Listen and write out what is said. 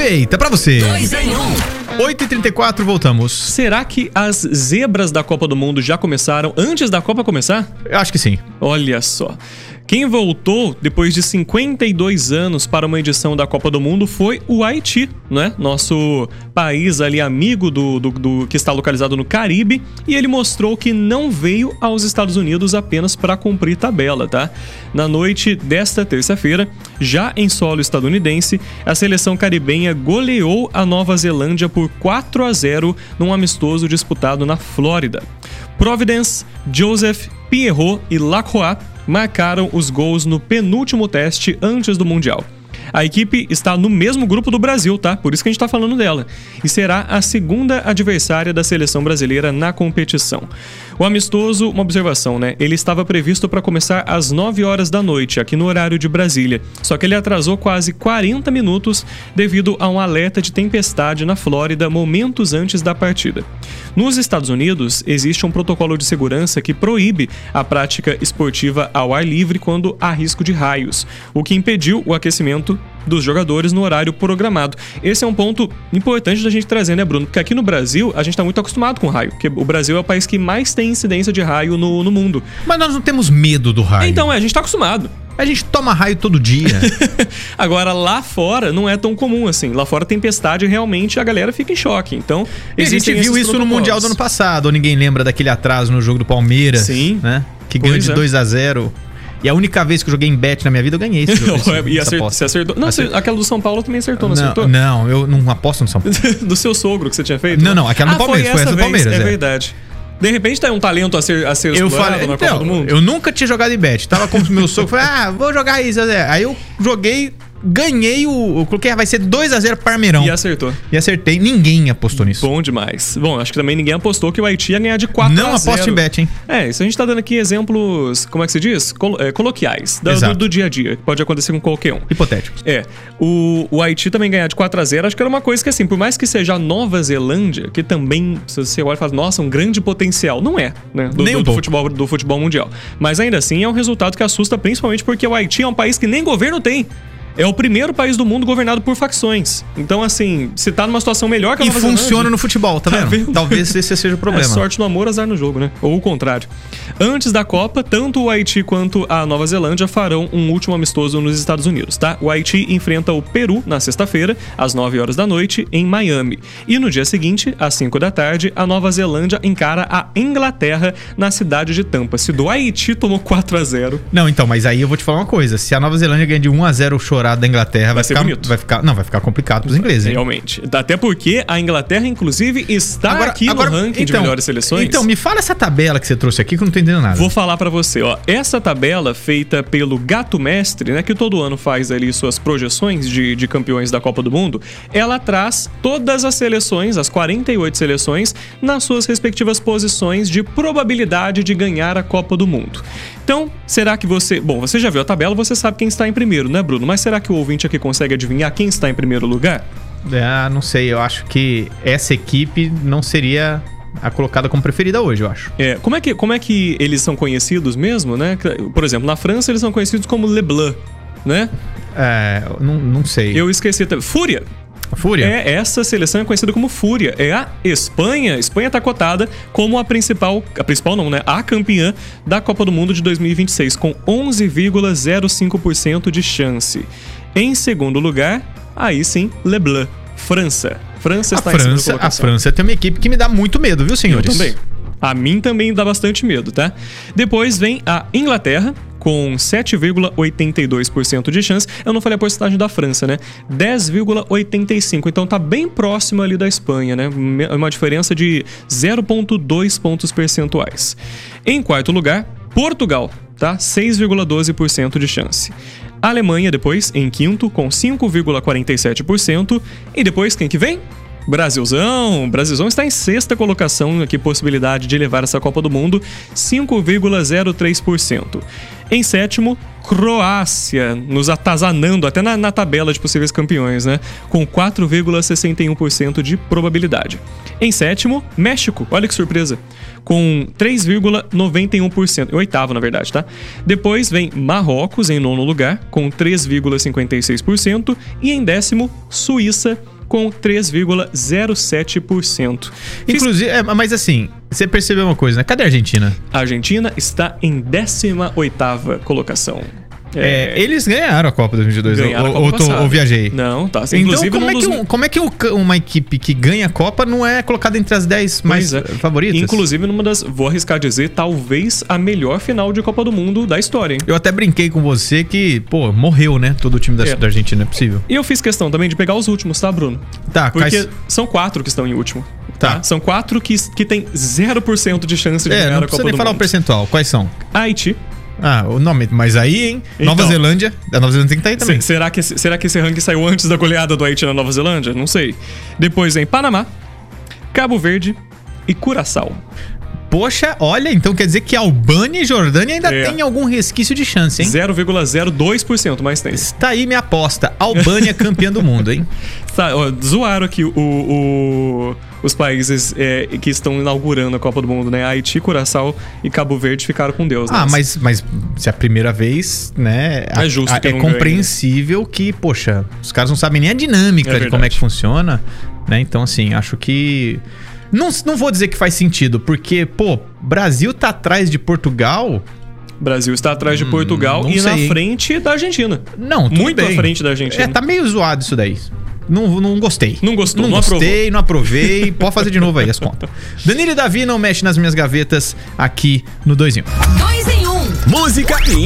Perfeita, pra você. 2 em 1. 8h34, voltamos. Será que as zebras da Copa do Mundo já começaram antes da Copa começar? Eu acho que sim. Olha só. Quem voltou depois de 52 anos para uma edição da Copa do Mundo foi o Haiti, né? Nosso país ali amigo do que está localizado no Caribe, e ele mostrou que não veio aos Estados Unidos apenas para cumprir tabela, tá? Na noite desta terça-feira, já em solo estadunidense, a seleção caribenha goleou a Nova Zelândia por 4-0 num amistoso disputado na Flórida. Providence, Joseph, Pierrot e Lacroix marcaram os gols no penúltimo teste antes do Mundial. A equipe está no mesmo grupo do Brasil, tá? Por isso que a gente tá falando dela. E será a segunda adversária da seleção brasileira na competição. O amistoso, uma observação, né? Ele estava previsto para começar às 9 horas da noite, aqui no horário de Brasília. Só que ele atrasou quase 40 minutos devido a um alerta de tempestade na Flórida momentos antes da partida. Nos Estados Unidos, existe um protocolo de segurança que proíbe a prática esportiva ao ar livre quando há risco de raios, o que impediu o aquecimento dos jogadores no horário programado. Esse é um ponto importante da gente trazer, né, Bruno? Porque aqui no Brasil, a gente tá muito acostumado com raio, porque o Brasil é o país que mais tem incidência de raio no mundo. Mas nós não temos medo do raio. Então, a gente tá acostumado. A gente toma raio todo dia. Agora, lá fora não é tão comum assim. Lá fora, tempestade, realmente a galera fica em choque. Então, a gente viu isso no Mundial do ano passado, ou ninguém lembra daquele atraso no jogo do Palmeiras. Sim. Né? Que ganhou de 2-0. E a única vez que eu joguei em bet na minha vida, eu ganhei esse jogo. Você acertou? Não, aquela do São Paulo também acertou, não acertou? Não, eu não aposto no São Paulo. Do seu sogro que você tinha feito? Não, aquela do Palmeiras. Foi essa do Palmeiras. É verdade. De repente tá um talento a ser explorado na Copa do Mundo? Eu nunca tinha jogado em bet. Tava com o meu sogro, falei, vou jogar isso. Aí eu joguei, ganhei eu coloquei, vai ser 2-0 Parmeirão. E acertou. E acertei, ninguém apostou nisso. Bom demais. Bom, acho que também ninguém apostou que o Haiti ia ganhar de 4-0. Não aposto em bet, hein? Isso a gente tá dando aqui exemplos, como é que se diz? Coloquiais, do dia a dia. Pode acontecer com qualquer um. Hipotéticos. O Haiti também ganhar de 4-0, acho que era uma coisa que, assim, por mais que seja a Nova Zelândia, que também, se você olha e fala, nossa, um grande potencial. Não é, né? Do futebol mundial. Mas ainda assim é um resultado que assusta, principalmente porque o Haiti é um país que nem governo tem. É o primeiro país do mundo governado por facções. Então, assim, se tá numa situação melhor que a Nova Zelândia... E funciona no futebol, tá vendo? Talvez esse seja o problema. Sorte no amor, azar no jogo, né? Ou o contrário. Antes da Copa, tanto o Haiti quanto a Nova Zelândia farão um último amistoso nos Estados Unidos, tá? O Haiti enfrenta o Peru na sexta-feira, às 9 horas da noite, em Miami. E no dia seguinte, às 5 da tarde, a Nova Zelândia encara a Inglaterra na cidade de Tampa. Se do Haiti tomou 4-0... Não, então, mas aí eu vou te falar uma coisa. Se a Nova Zelândia ganha de 1-0 chorar da Inglaterra, vai ser bonito. Vai ficar complicado pros ingleses, hein? Realmente. Até porque a Inglaterra, inclusive, está aqui no ranking de melhores seleções. Então, me fala essa tabela que você trouxe aqui que eu não tô entendendo nada. Vou falar pra você, ó. Essa tabela feita pelo Gato Mestre, né, que todo ano faz ali suas projeções de campeões da Copa do Mundo, ela traz todas as seleções, as 48 seleções, nas suas respectivas posições de probabilidade de ganhar a Copa do Mundo. Então, será que você... Bom, você já viu a tabela, você sabe quem está em primeiro, né, Bruno? Mas será que o ouvinte aqui consegue adivinhar quem está em primeiro lugar? Não sei. Eu acho que essa equipe não seria a colocada como preferida hoje, eu acho. Como é que eles são conhecidos mesmo, né? Por exemplo, na França eles são conhecidos como Le Blanc, né? Não sei. Eu esqueci também. Fúria. Fúria? Essa seleção é conhecida como Fúria. É a Espanha. A Espanha tá cotada como a principal não, né? A campeã da Copa do Mundo de 2026, com 11,05% de chance. Em segundo lugar, aí sim, Le Blanc, França. França está em segunda colocação. A França tem uma equipe que me dá muito medo, viu, senhores? Eu também. A mim também dá bastante medo, tá? Depois vem a Inglaterra, com 7,82% de chance. Eu não falei a porcentagem da França, né? 10,85%. Então tá bem próximo ali da Espanha, né? Uma diferença de 0,2 pontos percentuais. Em quarto lugar, Portugal, tá? 6,12% de chance. A Alemanha depois, em quinto, com 5,47%. E depois, quem que vem? Brasilzão está em sexta colocação, aqui possibilidade de levar essa Copa do Mundo, 5,03%. Em sétimo, Croácia, nos atazanando até na tabela de possíveis campeões, né? Com 4,61% de probabilidade. Em sétimo, México, olha que surpresa, com 3,91%, oitavo na verdade, tá? Depois vem Marrocos em nono lugar, com 3,56%, e em décimo, Suíça, com 3,07%. Inclusive, mas assim, você percebeu uma coisa, né? Cadê a Argentina? A Argentina está em 18ª colocação. Eles ganharam a Copa 2022, ou viajei? Não, tá. Então, como é que uma equipe que ganha a Copa não é colocada entre as 10 mais favoritas? Inclusive, vou arriscar dizer, talvez a melhor final de Copa do Mundo da história, hein? Eu até brinquei com você que, morreu, né? Todo o time da Argentina, não é possível. E eu fiz questão também de pegar os últimos, tá, Bruno? Tá, porque são 4 que estão em último. Tá. São 4 que tem 0% de chance de ganhar a Copa do Mundo. Não precisa nem falar o percentual. Quais são? Haiti. O nome, mas aí, hein? Então, Nova Zelândia. A Nova Zelândia tem que estar aí também. Será que esse ranking saiu antes da goleada do Haiti na Nova Zelândia? Não sei. Depois vem Panamá, Cabo Verde e Curaçao. Poxa, olha, então quer dizer que Albânia e Jordânia ainda tem algum resquício de chance, hein? 0,02%, mas tem. Está aí minha aposta. Albânia campeã do mundo, hein? Zoaram aqui os países que estão inaugurando a Copa do Mundo, né? Haiti, Curaçao e Cabo Verde ficaram com Deus, né? Mas se é a primeira vez, né? É justo que é compreensível que, poxa, os caras não sabem nem a dinâmica de como é que funciona, né? Então, assim, acho que... Não vou dizer que faz sentido, porque, Brasil tá atrás de Portugal. Brasil está atrás de Portugal e na frente da Argentina. Não, tudo muito bem. à frente da Argentina. Tá meio zoado isso daí. Não gostei. Não gostou, não gostei, não aprovei. Pode fazer de novo aí as contas. Danilo e Davi não mexe nas minhas gavetas aqui no 2 em 1. 2 em 1. Música e